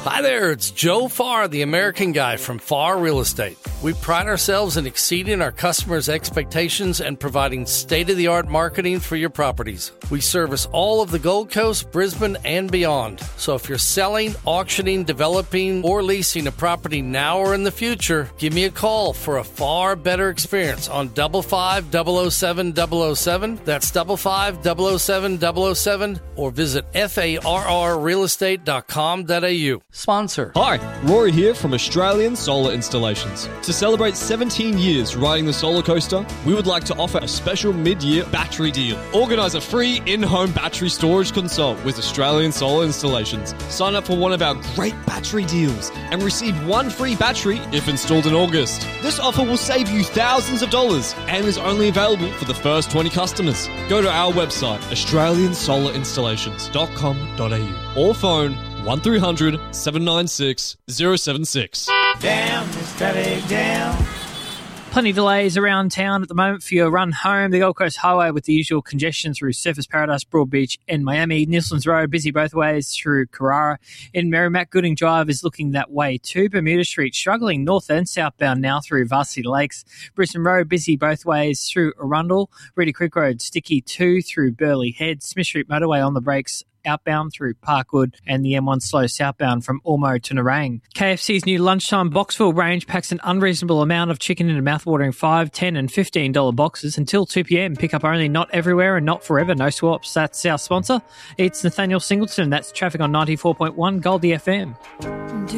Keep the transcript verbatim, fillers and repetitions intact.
Hi there, it's Joe Farr, the American Guy from Farr Real Estate. We pride ourselves in exceeding our customers' expectations and providing state-of-the-art marketing for your properties. We service all of the Gold Coast, Brisbane, and beyond. So if you're selling, auctioning, developing, or leasing a property now or in the future, give me a call for a far better experience on double five double oh seven double oh seven. That's double five double oh seven double oh seven, or visit F A R R real estate dot com dot A U. Sponsor. Hi, Rory here from Australian Solar Installations. To celebrate seventeen years riding the solar coaster, we would like to offer a special mid-year battery deal. Organise a free in-home battery storage consult with Australian Solar Installations. Sign up for one of our great battery deals and receive one free battery if installed in August. This offer will save you thousands of dollars and is only available for the first twenty customers. Go to our website, australian solar installations dot com dot A U, or phone one three hundred seven nine six zero seven six. Down, it's traffic down. Plenty of delays around town at the moment for your run home. The Gold Coast Highway with the usual congestion through Surfers Paradise, Broadbeach and Miami. Nilson's Road busy both ways through Carrara. In Merrimack, Gooding Drive is looking that way too. Bermuda Street struggling north and southbound now through Varsity Lakes. Brisbane Road busy both ways through Arundel. Reedy Creek Road sticky too through Burleigh Head. Smith Street Motorway on the brakes outbound through Parkwood, and the M one slow southbound from Ormo to Nerang. K F C's new lunchtime Boxville range packs an unreasonable amount of chicken into mouthwatering five, ten and fifteen dollars boxes until two p.m. Pick up only, not everywhere and not forever. No swaps. That's our sponsor. It's Nathaniel Singleton. That's traffic on ninety-four point one Goldie F M.